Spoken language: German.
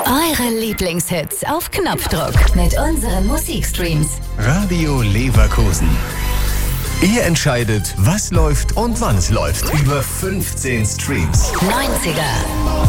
Eure Lieblingshits auf Knopfdruck mit unseren Musikstreams. Radio Leverkusen. Ihr entscheidet, was läuft und wann es läuft. Über 15 Streams. 90er.